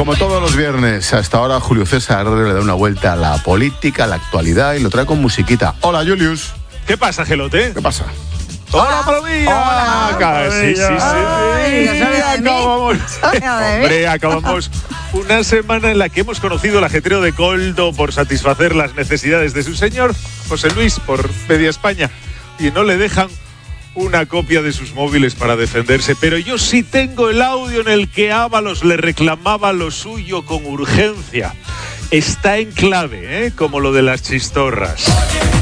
Como todos los viernes, hasta ahora Julio César le da una vuelta a la política, a la actualidad y lo trae con musiquita. Hola, Julius. ¿Qué pasa, Gelote? ¿Qué pasa? ¡Hola, Palomilla! Hola, Sí. Acabamos una semana en la que hemos conocido el ajetreo de Coldo por satisfacer las necesidades de su señor, José Luis, por media España, y no le dejan una copia de sus móviles para defenderse. Pero yo sí tengo el audio en el que Ábalos le reclamaba lo suyo con urgencia. Está en clave, como lo de las chistorras.